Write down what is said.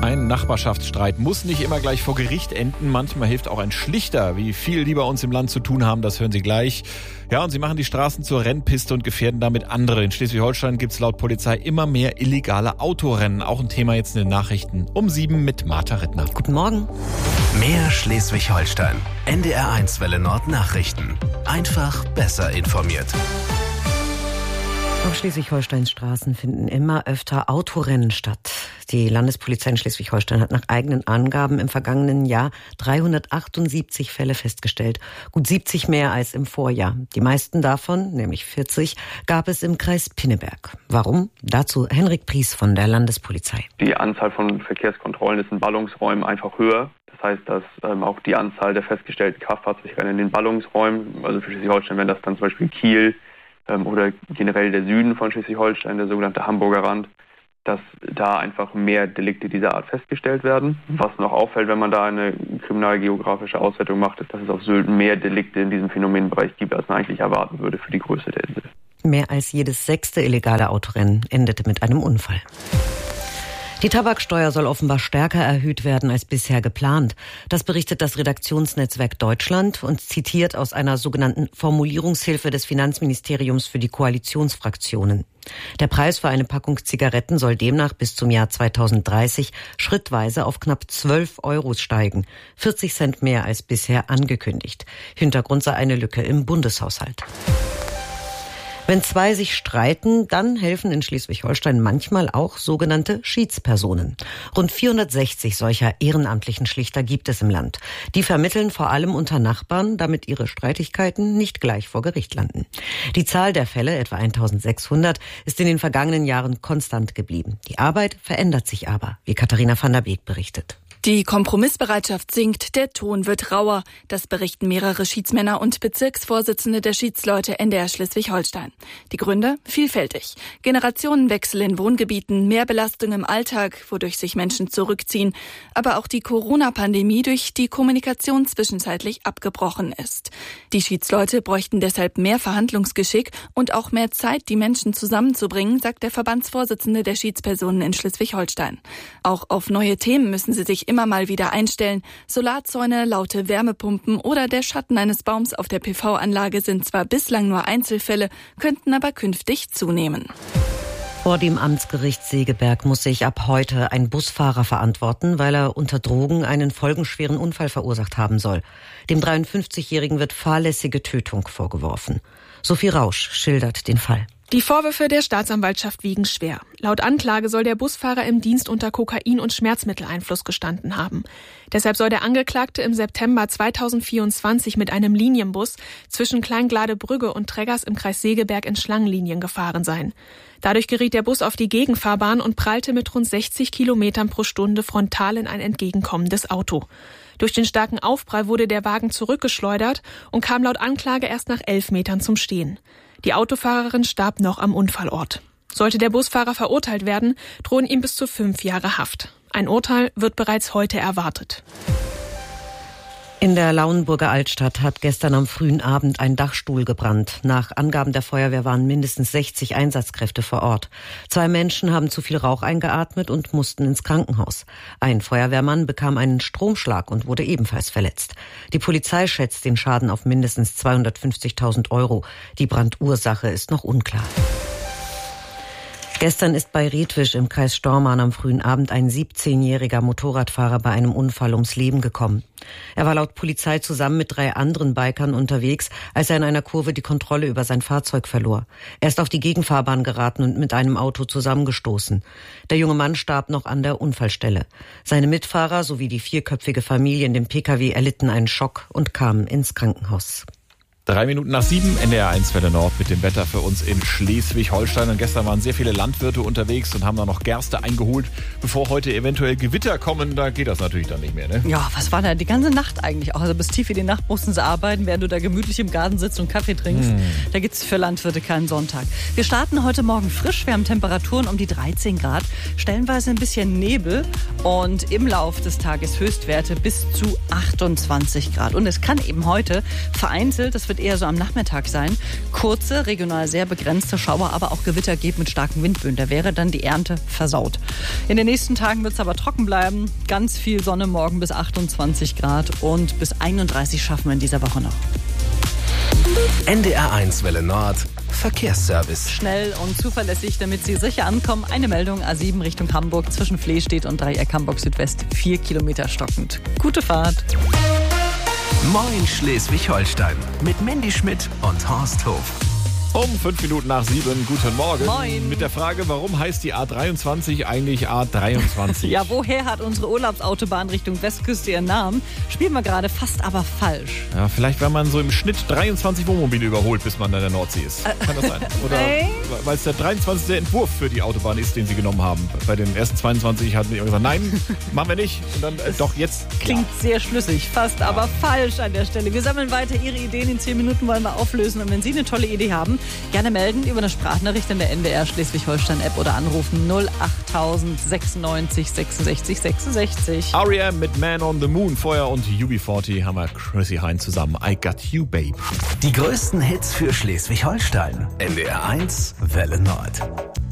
Ein Nachbarschaftsstreit muss nicht immer gleich vor Gericht enden. Manchmal hilft auch ein Schlichter. Wie viel die bei uns im Land zu tun haben, das hören Sie gleich. Ja, und sie machen die Straßen zur Rennpiste und gefährden damit andere. In Schleswig-Holstein gibt es laut Polizei immer mehr illegale Autorennen. Auch ein Thema jetzt in den Nachrichten um 7 mit Martha Rittner. Guten Morgen. Mehr Schleswig-Holstein. NDR1 Welle Nord Nachrichten. Einfach besser informiert. Auf Schleswig-Holsteins Straßen finden immer öfter Autorennen statt. Die Landespolizei in Schleswig-Holstein hat nach eigenen Angaben im vergangenen Jahr 378 Fälle festgestellt. Gut 70 mehr als im Vorjahr. Die meisten davon, nämlich 40, gab es im Kreis Pinneberg. Warum? Dazu Henrik Pries von der Landespolizei. Die Anzahl von Verkehrskontrollen ist in Ballungsräumen einfach höher. Das heißt, dass auch die Anzahl der festgestellten Kraftfahrzeuge in den Ballungsräumen, also für Schleswig-Holstein, wenn das dann zum Beispiel Kiel oder generell der Süden von Schleswig-Holstein, der sogenannte Hamburger Rand, dass da einfach mehr Delikte dieser Art festgestellt werden. Was noch auffällt, wenn man da eine kriminalgeografische Auswertung macht, ist, dass es auf Sylt mehr Delikte in diesem Phänomenbereich gibt, als man eigentlich erwarten würde für die Größe der Insel. Mehr als jedes 6. illegale Autorennen endete mit einem Unfall. Die Tabaksteuer soll offenbar stärker erhöht werden als bisher geplant. Das berichtet das Redaktionsnetzwerk Deutschland und zitiert aus einer sogenannten Formulierungshilfe des Finanzministeriums für die Koalitionsfraktionen. Der Preis für eine Packung Zigaretten soll demnach bis zum Jahr 2030 schrittweise auf knapp 12 € steigen. 40 Cent mehr als bisher angekündigt. Hintergrund sei eine Lücke im Bundeshaushalt. Wenn zwei sich streiten, dann helfen in Schleswig-Holstein manchmal auch sogenannte Schiedspersonen. Rund 460 solcher ehrenamtlichen Schlichter gibt es im Land. Die vermitteln vor allem unter Nachbarn, damit ihre Streitigkeiten nicht gleich vor Gericht landen. Die Zahl der Fälle, etwa 1600, ist in den vergangenen Jahren konstant geblieben. Die Arbeit verändert sich aber, wie Katharina van der Beek berichtet. Die Kompromissbereitschaft sinkt, der Ton wird rauer. Das berichten mehrere Schiedsmänner und Bezirksvorsitzende der Schiedsleute NDR Schleswig-Holstein. Die Gründe? Vielfältig. Generationenwechsel in Wohngebieten, mehr Belastung im Alltag, wodurch sich Menschen zurückziehen. Aber auch die Corona-Pandemie, durch die Kommunikation zwischenzeitlich abgebrochen ist. Die Schiedsleute bräuchten deshalb mehr Verhandlungsgeschick und auch mehr Zeit, die Menschen zusammenzubringen, sagt der Verbandsvorsitzende der Schiedspersonen in Schleswig-Holstein. Auch auf neue Themen müssen sie sich immer mal wieder einstellen. Solarzäune, laute Wärmepumpen oder der Schatten eines Baums auf der PV-Anlage sind zwar bislang nur Einzelfälle, könnten aber künftig zunehmen. Vor dem Amtsgericht Segeberg muss sich ab heute ein Busfahrer verantworten, weil er unter Drogen einen folgenschweren Unfall verursacht haben soll. Dem 53-Jährigen wird fahrlässige Tötung vorgeworfen. Sophie Rausch schildert den Fall. Die Vorwürfe der Staatsanwaltschaft wiegen schwer. Laut Anklage soll der Busfahrer im Dienst unter Kokain- und Schmerzmitteleinfluss gestanden haben. Deshalb soll der Angeklagte im September 2024 mit einem Linienbus zwischen Kleingladebrügge und Treggers im Kreis Segeberg in Schlangenlinien gefahren sein. Dadurch geriet der Bus auf die Gegenfahrbahn und prallte mit rund 60 Kilometern pro Stunde frontal in ein entgegenkommendes Auto. Durch den starken Aufprall wurde der Wagen zurückgeschleudert und kam laut Anklage erst nach 11 Metern zum Stehen. Die Autofahrerin starb noch am Unfallort. Sollte der Busfahrer verurteilt werden, drohen ihm bis zu 5 Jahre Haft. Ein Urteil wird bereits heute erwartet. In der Lauenburger Altstadt hat gestern am frühen Abend ein Dachstuhl gebrannt. Nach Angaben der Feuerwehr waren mindestens 60 Einsatzkräfte vor Ort. 2 Menschen haben zu viel Rauch eingeatmet und mussten ins Krankenhaus. Ein Feuerwehrmann bekam einen Stromschlag und wurde ebenfalls verletzt. Die Polizei schätzt den Schaden auf mindestens 250.000 €. Die Brandursache ist noch unklar. Gestern ist bei Redwisch im Kreis Stormarn am frühen Abend ein 17-jähriger Motorradfahrer bei einem Unfall ums Leben gekommen. Er war laut Polizei zusammen mit 3 anderen Bikern unterwegs, als er in einer Kurve die Kontrolle über sein Fahrzeug verlor. Er ist auf die Gegenfahrbahn geraten und mit einem Auto zusammengestoßen. Der junge Mann starb noch an der Unfallstelle. Seine Mitfahrer sowie die 4-köpfige Familie in dem Pkw erlitten einen Schock und kamen ins Krankenhaus. 3 Minuten nach 7, NDR1 Welle Nord mit dem Wetter für uns in Schleswig-Holstein. Und gestern waren sehr viele Landwirte unterwegs und haben da noch Gerste eingeholt, bevor heute eventuell Gewitter kommen. Da geht das natürlich dann nicht mehr, ne? Ja, was war da die ganze Nacht eigentlich auch? Also bis tief in die Nacht mussten sie arbeiten, während du da gemütlich im Garten sitzt und Kaffee trinkst. Da gibt's für Landwirte keinen Sonntag. Wir starten heute Morgen frisch. Wir haben Temperaturen um die 13 Grad, stellenweise ein bisschen Nebel und im Lauf des Tages Höchstwerte bis zu 28 Grad. Und es kann eben heute vereinzelt, das wird wird eher so am Nachmittag sein. Kurze, regional sehr begrenzte Schauer, aber auch Gewitter geben mit starken Windböen. Da wäre dann die Ernte versaut. In den nächsten Tagen wird es aber trocken bleiben. Ganz viel Sonne morgen bis 28 Grad und bis 31 schaffen wir in dieser Woche noch. NDR1 Welle Nord Verkehrsservice. Schnell und zuverlässig, damit Sie sicher ankommen. Eine Meldung, A7 Richtung Hamburg zwischen Flehstedt und Dreieck Hamburg Südwest. 4 Kilometer stockend. Gute Fahrt. Moin Schleswig-Holstein mit Mandy Schmidt und Horst Hof. Um 7:05, guten Morgen. Moin. Mit der Frage, warum heißt die A23 eigentlich A23? Ja, woher hat unsere Urlaubsautobahn Richtung Westküste ihren Namen? Spielen wir gerade fast aber falsch. Ja, vielleicht, weil man so im Schnitt 23 Wohnmobile überholt, bis man an der Nordsee ist. Kann das sein? Oder weil es der 23. Entwurf für die Autobahn ist, den sie genommen haben. Bei den ersten 22 hatten wir gesagt, nein, machen wir nicht. Und dann doch jetzt. Klingt sehr schlüssig, fast aber falsch an der Stelle. Wir sammeln weiter Ihre Ideen. In 10 Minuten wollen wir auflösen. Und wenn Sie eine tolle Idee haben, gerne melden über eine Sprachnachricht in der NDR Schleswig-Holstein-App oder anrufen 08000 96 66 66. R.E.M. mit Man on the Moon. Vorher und UB40 haben wir Chrissy Hynde zusammen. I Got You, Babe. Die größten Hits für Schleswig-Holstein. NDR1 Welle Nord.